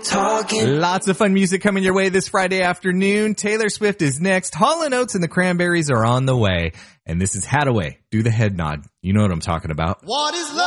talking. Lots of fun music coming your way this Friday afternoon. Taylor Swift is next. Hall & Oates and the Cranberries are on the way. And this is Hadaway. Do the head nod. You know what I'm talking about. What is love?